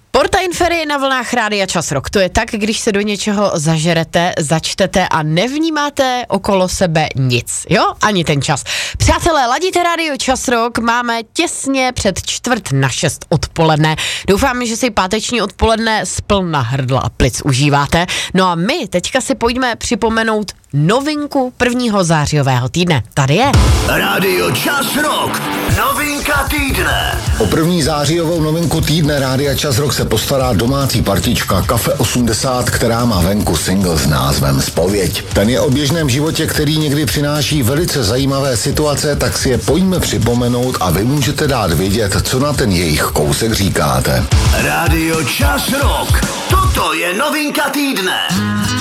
Porta Inferi na vlnách Rádia Čas Rock. To je tak, když se do něčeho zažerete, začtete a nevnímáte okolo sebe nic, jo? Ani ten čas. Přátelé, ladíte Rádio Čas Rock, máme těsně před 5:45 odpoledne. Doufám, že si páteční odpoledne splna hrdla a plic užíváte. No a my teďka si pojďme připomenout novinku 1. zářijového týdne. Tady je. Rádio Čas Rock. Novinka týdne. O 1. zářijovou novinku týdne Rádia Čas Rock se postará domácí partička Kafe 80, která má venku single s názvem Zpověď. Ten je o běžném životě, který někdy přináší velice zajímavé situace, tak si je pojďme připomenout a vy můžete dát vědět, co na ten jejich kousek říkáte. Rádio Čas Rock. Toto je novinka týdne.